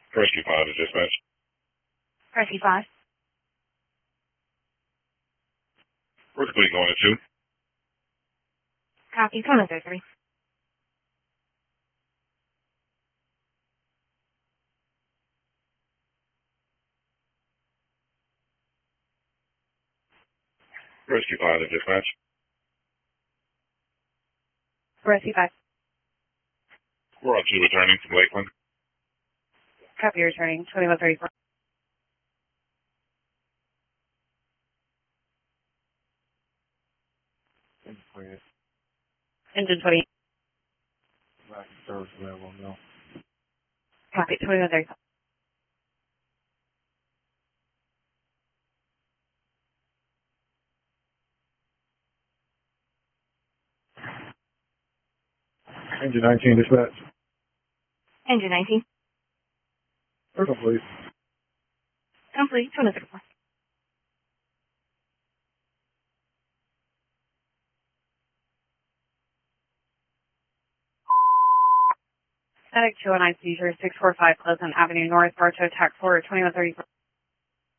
Rescue 5 to dispatch. Rescue 5. Where's the fleet going to? Copy. 103. Rescue 5 to dispatch. Rescue 5. We're on 2 returning from Lakeland. Copy. Returning. 2134. Engine 20. Lack of service available, no. Copy. 2134. Engine 19 dispatch. Engine 19. We're complete. Complete. 2134. Static 209 seizure 645 Pleasant Avenue North, Bartow, Tax 4, 2134.